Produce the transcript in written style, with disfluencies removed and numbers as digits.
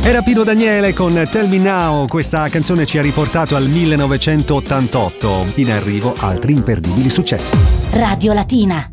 Era Pino Daniele con Tell Me Now. Questa canzone ci ha riportato al 1988. In arrivo altri imperdibili successi. Radio Latina.